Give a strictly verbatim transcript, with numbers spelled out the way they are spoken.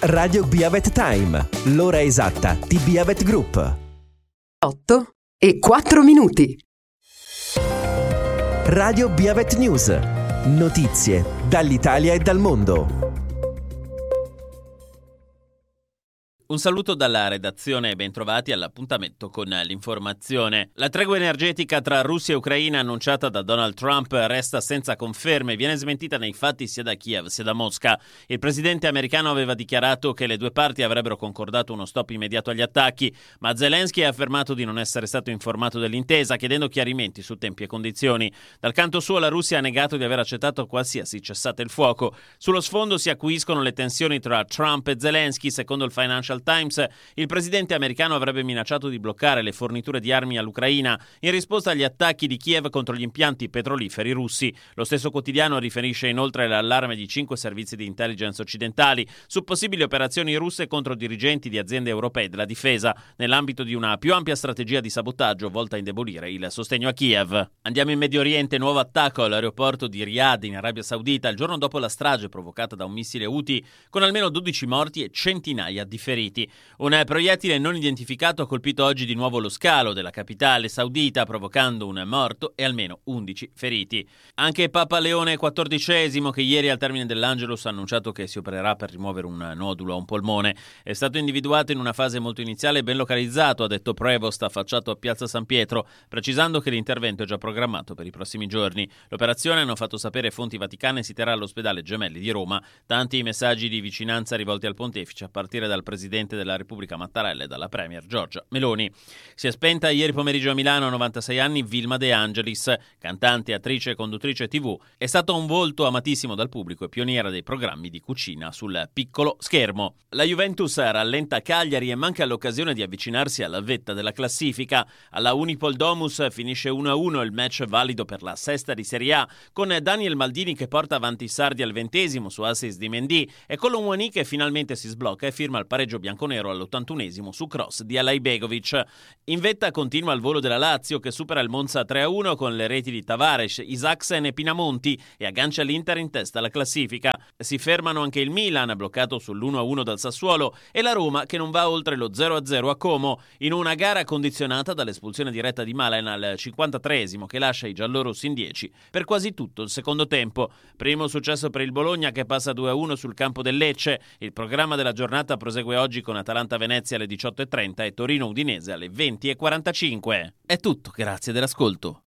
Radio Biavet Time, l'ora esatta di Biavet Group. otto e quattro minuti. Radio Biavet News. Notizie dall'Italia e dal mondo. Un saluto dalla redazione e bentrovati all'appuntamento con l'informazione. La tregua energetica tra Russia e Ucraina annunciata da Donald Trump resta senza conferme e viene smentita nei fatti sia da Kiev sia da Mosca. Il presidente americano aveva dichiarato che le due parti avrebbero concordato uno stop immediato agli attacchi, ma Zelensky ha affermato di non essere stato informato dell'intesa, chiedendo chiarimenti su tempi e condizioni. Dal canto suo la Russia ha negato di aver accettato qualsiasi cessate il fuoco. Sullo sfondo si acuiscono le tensioni tra Trump e Zelensky. Secondo il Financial Times, il presidente americano avrebbe minacciato di bloccare le forniture di armi all'Ucraina in risposta agli attacchi di Kiev contro gli impianti petroliferi russi. Lo stesso quotidiano riferisce inoltre l'allarme di cinque servizi di intelligence occidentali su possibili operazioni russe contro dirigenti di aziende europee della difesa, nell'ambito di una più ampia strategia di sabotaggio volta a indebolire il sostegno a Kiev. Andiamo in Medio Oriente. Nuovo attacco all'aeroporto di Riyadh in Arabia Saudita il giorno dopo la strage provocata da un missile Houthi, con almeno dodici morti e centinaia di feriti. Un proiettile non identificato ha colpito oggi di nuovo lo scalo della capitale saudita, provocando un morto e almeno undici feriti. Anche Papa Leone quattordicesimo, che ieri al termine dell'Angelus ha annunciato che si opererà per rimuovere un nodulo a un polmone, è stato individuato in una fase molto iniziale e ben localizzato, ha detto Prevost, affacciato a Piazza San Pietro, precisando che l'intervento è già programmato per i prossimi giorni. L'operazione, hanno fatto sapere fonti vaticane, si terrà all'ospedale Gemelli di Roma. Tanti i messaggi di vicinanza rivolti al pontefice, a partire dal presidente della Repubblica Mattarella e dalla premier Giorgia Meloni. Si è spenta ieri pomeriggio a Milano, a novantasei anni, Vilma De Angelis, cantante, attrice e conduttrice tivù. È stato un volto amatissimo dal pubblico e pioniera dei programmi di cucina sul piccolo schermo. La Juventus rallenta Cagliari e manca l'occasione di avvicinarsi alla vetta della classifica. Alla Unipol Domus finisce uno a uno il match valido per la sesta di Serie A, con Daniel Maldini che porta avanti i sardi al ventesimo su assist di Mendy e Colomwani che finalmente si sblocca e firma il pareggio bianconero all'ottantunesimo su cross di Alajbegovic. In vetta continua il volo della Lazio, che supera il Monza tre a uno con le reti di Tavares, Isaksen e Pinamonti e aggancia l'Inter in testa alla classifica. Si fermano anche il Milan, bloccato sull'uno a uno dal Sassuolo, e la Roma, che non va oltre lo zero a zero a Como, in una gara condizionata dall'espulsione diretta di Malen al cinquantatreesimo, che lascia i giallorossi in dieci per quasi tutto il secondo tempo. Primo successo per il Bologna, che passa due a uno sul campo del Lecce. Il programma della giornata prosegue oggi con Atalanta-Venezia alle diciotto e trenta e Torino-Udinese alle venti e quarantacinque. È tutto, grazie dell'ascolto.